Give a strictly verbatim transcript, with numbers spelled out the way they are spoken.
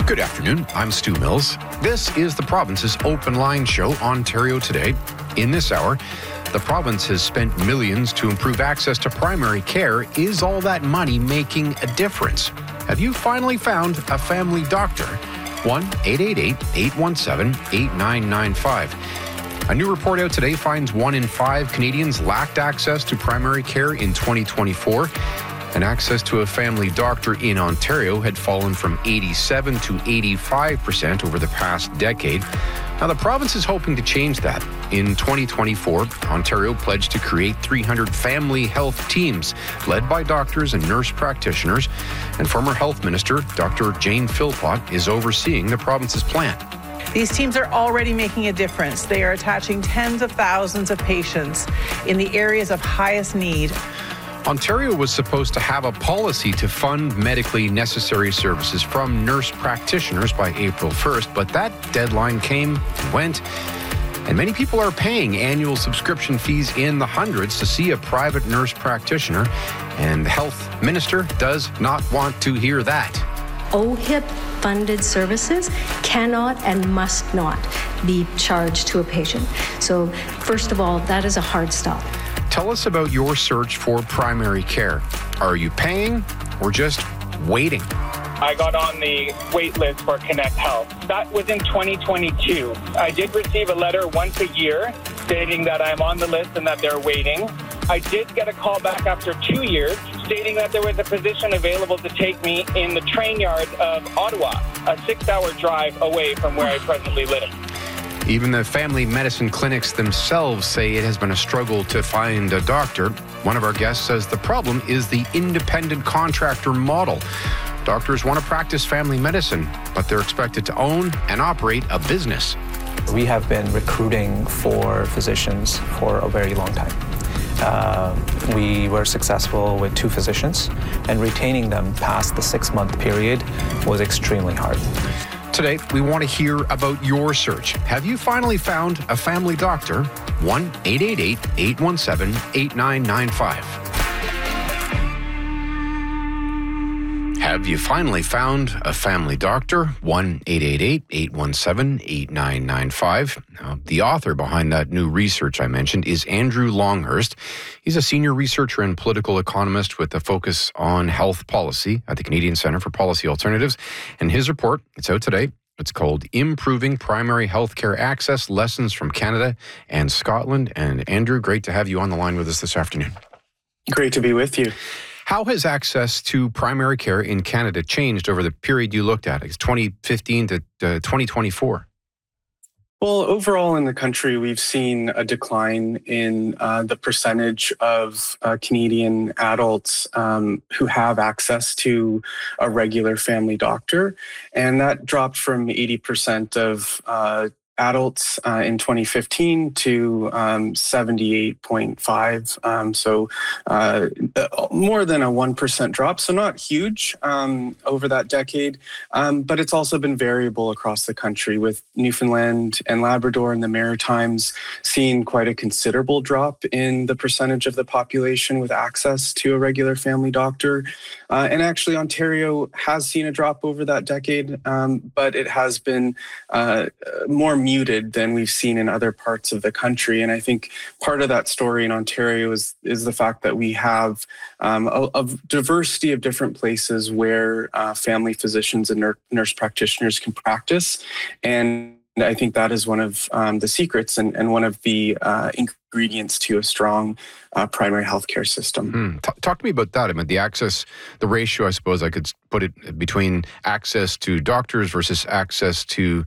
Good afternoon. I'm Stu Mills. This is the province's open line show, Ontario Today. In this hour, the province has spent millions to improve access to primary care. Is all that money making a difference? Have you finally found a family doctor? one eight eight eight, eight one seven, eight nine nine five. A new report out today finds one in five Canadians lacked access to primary care in twenty twenty-four. And access to a family doctor in Ontario had fallen from eighty-seven to eighty-five percent over the past decade. Now, the province is hoping to change that. In twenty twenty-four, Ontario pledged to create three hundred family health teams led by doctors and nurse practitioners. And former Health Minister Doctor Jane Philpott is overseeing the province's plan. These teams are already making a difference. They are attaching tens of thousands of patients in the areas of highest need. Ontario was supposed to have a policy to fund medically necessary services from nurse practitioners by April first, but that deadline came and went, and many people are paying annual subscription fees in the hundreds to see a private nurse practitioner, and the health minister does not want to hear that. O H I P-funded services cannot and must not be charged to a patient. So, first of all, that is a hard stop. Tell us about your search for primary care. Are you paying or just waiting? I got on the wait list for Connect Health. That was in twenty twenty-two. I did receive a letter once a year stating that I'm on the list and that they're waiting. I did get a call back after two years stating that there was a position available to take me in the train yard of Ottawa, a six-hour drive away from where I presently live. Even the family medicine clinics themselves say it has been a struggle to find a doctor. One of our guests says the problem is the independent contractor model. Doctors want to practice family medicine, but they're expected to own and operate a business. We have been recruiting for physicians for a very long time. Uh, we were successful with two physicians, and retaining them past the six-month period was extremely hard. Today, we want to hear about your search. Have you finally found a family doctor? one eight eight eight, eight one seven, eight nine nine five. Have you finally found a family doctor? one eight eight eight, eight one seven, eight nine nine five. Now, the author behind that new research I mentioned is Andrew Longhurst. He's a senior researcher and political economist with a focus on health policy at the Canadian Centre for Policy Alternatives. And his report, it's out today. It's called Improving Primary Healthcare Access, Lessons from Canada and Scotland. And Andrew, great to have you on the line with us this afternoon. Great to be with you. How has access to primary care in Canada changed over the period you looked at? It's twenty fifteen to uh, twenty twenty-four. Well, overall in the country, we've seen a decline in uh, the percentage of uh, Canadian adults um, who have access to a regular family doctor. And that dropped from eighty percent of uh, adults uh, in twenty fifteen to um, seventy-eight point five. Um, so uh, more than a one percent drop. So not huge um, over that decade. Um, but it's also been variable across the country, with Newfoundland and Labrador and the Maritimes seeing quite a considerable drop in the percentage of the population with access to a regular family doctor. Uh, and actually, Ontario has seen a drop over that decade, um, but it has been uh, more muted than we've seen in other parts of the country. And I think part of that story in Ontario is, is the fact that we have um, a, a diversity of different places where uh, family physicians and nur- nurse practitioners can practice. And I think that is one of um, the secrets and, and one of the uh, ingredients to a strong uh, primary healthcare system. Hmm. T- talk to me about that. I mean, the access, the ratio, I suppose I could put it between access to doctors versus access to